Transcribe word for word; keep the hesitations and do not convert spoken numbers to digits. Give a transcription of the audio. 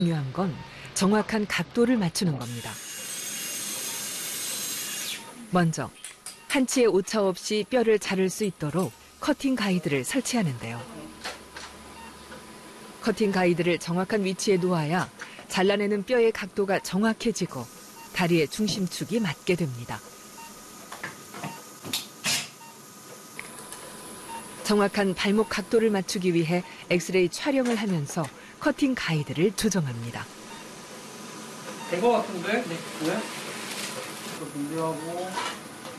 중요한 건 정확한 각도를 맞추는 겁니다. 먼저 한치의 오차 없이 뼈를 자를 수 있도록 커팅 가이드를 설치하는데요. 커팅 가이드를 정확한 위치에 놓아야 잘라내는 뼈의 각도가 정확해지고 다리의 중심축이 맞게 됩니다. 정확한 발목 각도를 맞추기 위해 엑스레이 촬영을 하면서 커팅 가이드를 조정합니다. 된 것 같은데? 네. 왜? 이거 준비하고.